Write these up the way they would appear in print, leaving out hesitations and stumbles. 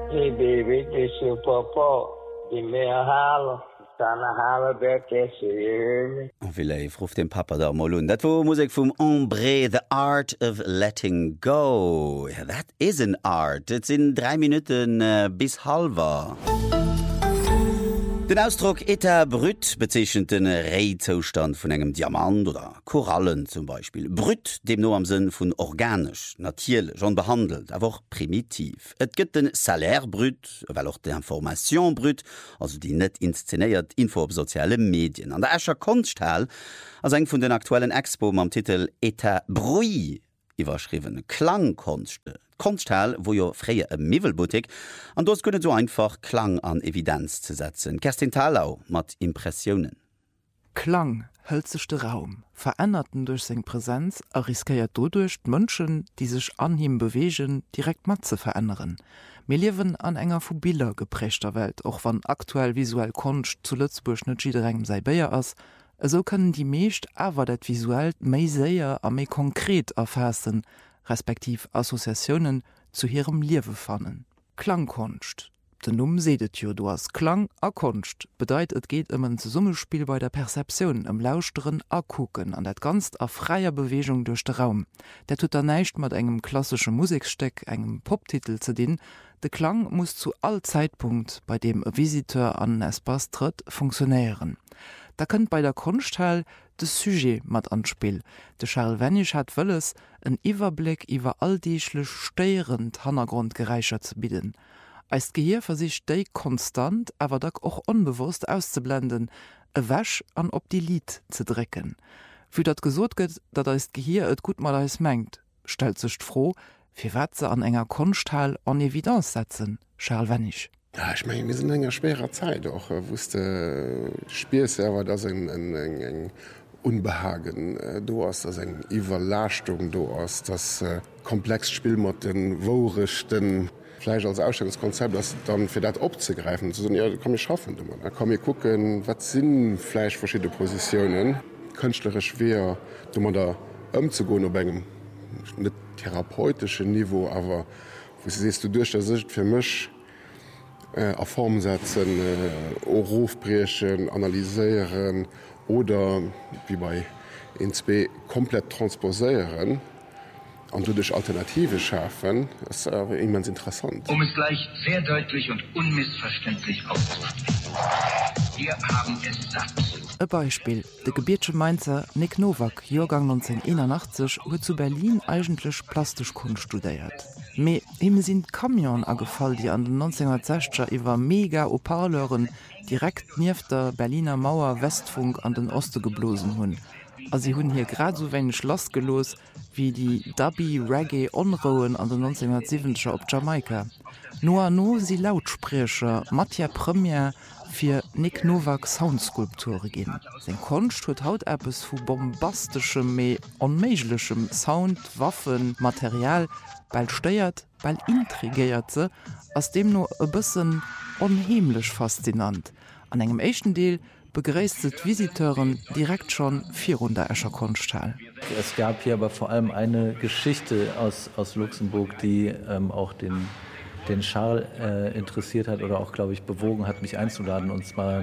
Hey baby, this is Papa. Die mehr halen. Dann halen Berke, you Vielleicht ruft den Papa da mal an. Das war Musik vom Ombre, The Art of Letting Go. Ja, that is an art. Das sind 3 Minuten bis halber. Den Ausdruck «État brut» bezeichnet den Reizustand von einem Diamant oder Korallen zum Beispiel. Brut, dem nur am Sinn von organisch, natürlich, schon behandelt, aber auch primitiv. Es gibt den Salaire brut, weil auch die Information brut, also die nicht inszeniert Info auf soziale Medien. An der Escher Kunsthal, als ein von den aktuellen Expo am Titel «État bruit» überschrieben, Klangkunst. Kunsthal, wo jo fréie e Mivelbutik, an dos gënne so einfach Klang an Evidenz zu setzen. Kerstin Thalau mat Impressionen. Klang, hölzigste Raum, veränderten durch seg Präsenz, riskiert dodurch Mënschen, die sich an ihm bewegen, direkt mat zu verändern. Wir leben an enger vu Bilder geprägter Welt, auch wann aktuell visuell Kunst zu Lützburg net jiderengem sei Bayer ass, so können die meescht awer dat visuell méi séier a méi konkret erfassen, respektiv Assoziationen zu ihrem Liewe fannen. Klangkunst. Den Numm sedet jo du hast Klang a Kunst. Bedeit et geht im Summespiel bei der Perzeption, im Lauschteren a Kucken, an dat ganz a freier Bewegung durch den Raum. Der tut da neicht mat engem klassischen Musiksteck, engem Poptitel zu dienen. De Klang muss zu all Zeitpunkt, bei dem ein Visiteur an Espace tritt, funktionieren. Da könnt bei der Kunsthal das Sujet mat anspiel. De Charles Wennisch hat wëlles en Iwerblick iwwer alldieschlech steierend Hannergrund gereichert zu bieden. Als Gehir versicht déi konstant, awer da auch unbewusst auszublenden, e wäsch an op die Lied zu drecken. Für dat gesot gëtt, dat ist Gehir et gut mal als mengt, stellt sich froh, fir wat ze an enger Kunsthal an Evidenz setzen, Charles Wennisch. Ja, ich meine, wir sind in einer schwerer Zeit auch. Wusste Spielserver, das ein Unbehagen, du hast das eine Überlastung, du hast das komplex Spiel mit den Wohrichten, vielleicht als Ausstellungskonzept, das dann für das abzugreifen. So, ja, das kann ich schaffen. Da kann ich gucken, was sind vielleicht verschiedene Positionen, künstlerisch schwer, da umzugehen auf einem nicht therapeutischen Niveau, aber wie siehst du durch, das ist für mich a Form setzen, Rufbrechen, analysieren oder wie bei INSB komplett transposieren und durch Alternative schaffen, das ist aber immens interessant. Um es gleich sehr deutlich und unmissverständlich auszusprechen. Wir haben es satt. Ein Beispiel. Der gebürtige Mainzer Nick Nowak, Jahrgang 1981, hat zu Berlin eigentlich Plastischkunst studiert. Me ihm sind Kamion angefallen, die an den 1960er über Mega-Opaleuren direkt neben der Berliner Mauer Westfunk an den Osten geblosen haben. Also sie haben hier gerade so wenig losgelost wie die Dubby-Reggae-Onroen an den 1970er auf Jamaika. Nur sie Lautsprecher, Mattia Premier für Nick Nowak Soundskulpture gehen. Sein Kunst hat haut etwas von bombastischem, unmöglichem Sound, Waffen, Material, bald steuert, bald intrigiert sie, aus dem nur ein bisschen unheimlich faszinant. An einem ersten Teil begrüßt die Visiteuren direkt schon 400 Escher Kunsthal. Es gab hier aber vor allem eine Geschichte aus Luxemburg, die auch den Charles interessiert hat oder auch, glaube ich, bewogen hat, mich einzuladen. Und zwar,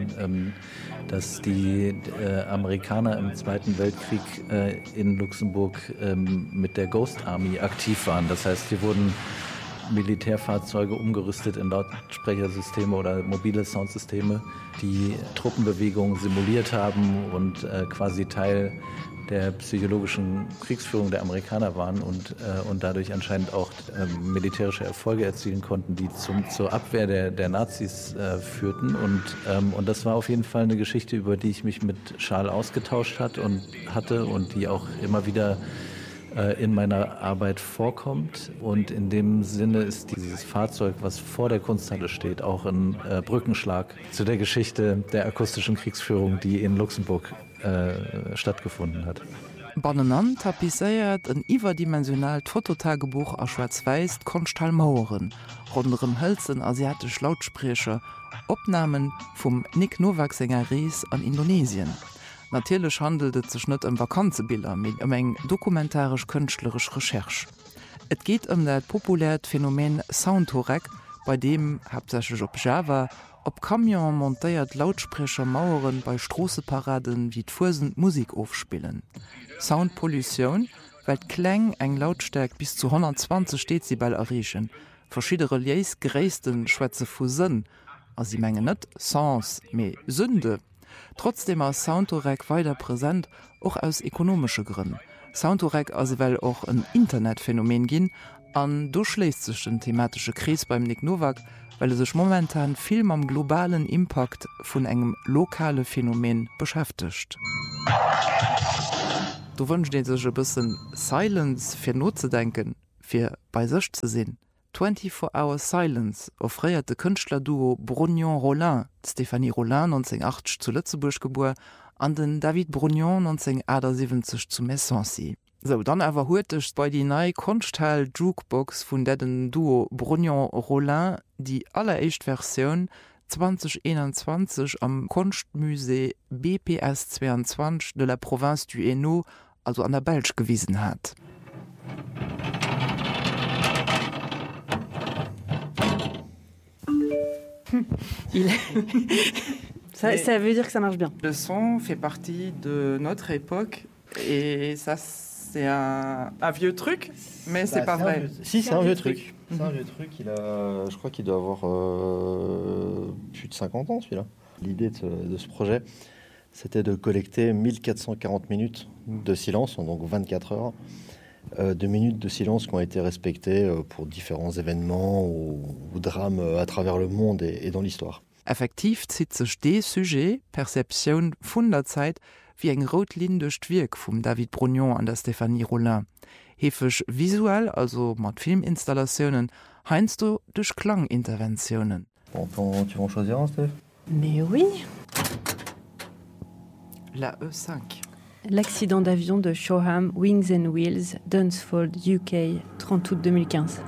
dass die Amerikaner im Zweiten Weltkrieg in Luxemburg mit der Ghost Army aktiv waren. Das heißt, hier wurden Militärfahrzeuge umgerüstet in Lautsprechersysteme oder mobile Soundsysteme, die Truppenbewegungen simuliert haben und quasi Teil der psychologischen Kriegsführung der Amerikaner waren und dadurch anscheinend auch militärische Erfolge erzielen konnten, die zur Abwehr der Nazis führten. Und das war auf jeden Fall eine Geschichte, über die ich mich mit Charles ausgetauscht hatte und die auch immer wieder in meiner Arbeit vorkommt. Und in dem Sinne ist dieses Fahrzeug, was vor der Kunsthalle steht, auch ein Brückenschlag zu der Geschichte der akustischen Kriegsführung, die in Luxemburg stattgefunden hat. Bannen tapisséiert ein überdimensionales Fototagebuch aus Schwarz-Weiß Kunsthal Mauern, rundem Hölzen asiatisch Lautsprecher, Aufnahmen vom Nick Nowak Sänger Ries an Indonesien. Natürlich handelt es sich nicht um Vakanzebilder, mit eng dokumentarisch-künstlerisch Recherche. Es geht das populäre Phänomen Soundtourek, bei dem hauptsächlich op Java, op Kamion montéiert Lautsprecher Mauuren bei Strasseparaden wie d'Fursend Musik aufspielen. Soundpollution, weil Klang eng Lautstärk bis zu 120 Dezibel erreichen, verschiedene Reliefs gereisten Schwätze vu Sinn, as sie mengen net Sans, me Sünde. Trotzdem als Soundtrack weiter präsent, auch aus ökonomische Gründen. Soundtrack also weil auch ein Internetphänomen gin, an durchschläst sich den thematische Kris beim Nick Nowak, weil er sich momentan viel am globalen Impact von engem lokale Phänomen beschäftigt. Du wünschst dir sich ein bisschen Silence für Not zu denken, für bei sich zu sehen. 24-Hour Silence offriert de Künstlerduo Brugnon Rollin, Stéphanie Rollin 1980 zu Lützeburg geboren, an den David Brugnon 1978 zu Messancy. So, dann aber huetech bei die neue Kunsthall Jukebox von den Duo Brugnon Rollin die alleréischt Version 2021 am Kunstmusée BPS 22 de la Province du Hainaut, also an der Belsch gewiesen hat. Ça veut dire que ça marche bien. Le son fait partie de notre époque et ça c'est un vieux truc, mais c'est pas vrai. Si, c'est un vieux truc. C'est un vieux truc, je crois qu'il doit avoir plus de 50 ans celui-là. L'idée de ce projet, c'était de collecter 1440 minutes de silence, donc 24 heures, de minutes de silence qui ont été respectées pour différents événements ou drames à travers le monde et dans l'histoire. Effektiv zieht sich de Sujet, Perception vun der Zeit wie eng Rotlin durch d'Wirk vum David Brugnon an der Stéphanie Rollin. Hefech visuell, also mat Filminstallationen, heinst du durch Klanginterventionen. Bon, tu vas choisir un, Steph? Mais oui. La E5. L'accident d'avion de Shoreham Wings and Wheels, Dunsfold, UK, 30 août 2015.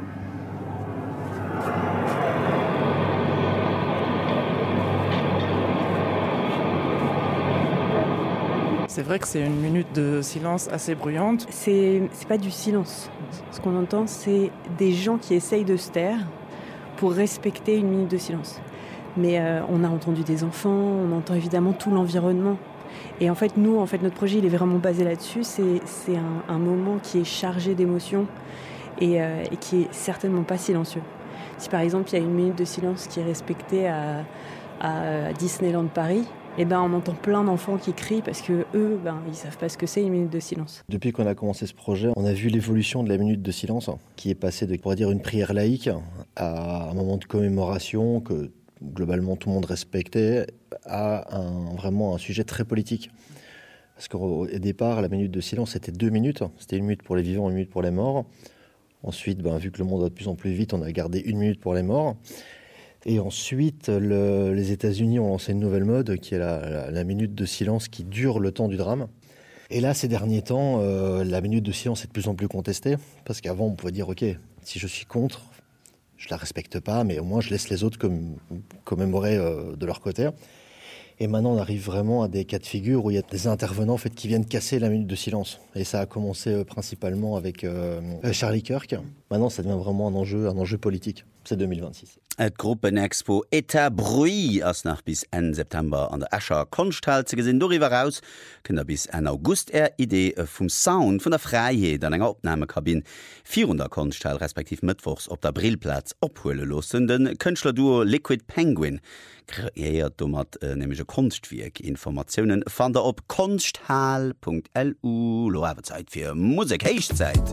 C'est vrai que c'est une minute de silence assez bruyante. C'est pas du silence. Ce qu'on entend, c'est des gens qui essayent de se taire pour respecter une minute de silence. Mais on a entendu des enfants, on entend évidemment tout l'environnement. Et en fait, nous, notre projet, il est vraiment basé là-dessus. C'est un moment qui est chargé d'émotions et qui est certainement pas silencieux. Si par exemple, il y a une minute de silence qui est respectée à Disneyland Paris, eh ben, on entend plein d'enfants qui crient parce que eux, ils savent pas ce que c'est une minute de silence. Depuis qu'on a commencé ce projet, on a vu l'évolution de la minute de silence qui est passée de, pour dire, une prière laïque à un moment de commémoration que globalement tout le monde respectait à vraiment un sujet très politique. Parce qu'au départ, la minute de silence, c'était 2 minutes. C'était 1 minute pour les vivants, 1 minute pour les morts. Ensuite, vu que le monde va de plus en plus vite, on a gardé 1 minute pour les morts. Et ensuite, les États-Unis ont lancé une nouvelle mode qui est la minute de silence qui dure le temps du drame. Et là, ces derniers temps, la minute de silence est de plus en plus contestée. Parce qu'avant, on pouvait dire, OK, si je suis contre, je la respecte pas, mais au moins je laisse les autres commémorer de leur côté. Et maintenant, on arrive vraiment à des cas de figure où il y a des intervenants en fait, qui viennent casser la minute de silence. Et ça a commencé principalement avec Charlie Kirk. Maintenant, ça devient vraiment un enjeu politique. C'est 2026. Et Gruppenexpo Eta Bruit ass nach bis en September an der Escher Kunsthall ze gesinn doriwer raus, kënnder bis en August Idee vum Sound vun der Freiheet an enger Opnamekabin 400 Kunsthall respektiv Mittwochs op der Brillplatz ophole lossen den Kënchtlerduo Liquid Penguin kreiert domat nemege Kunstwiek Informationoen fan der op kunsthall.lu lo awerzeit fir Musik Heichzeit.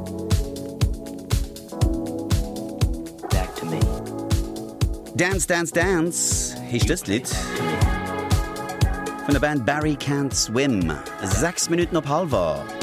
Dance, Dance, Dance, hich das Lied von der Band Barry Can't Swim. 6 Minuten op halber.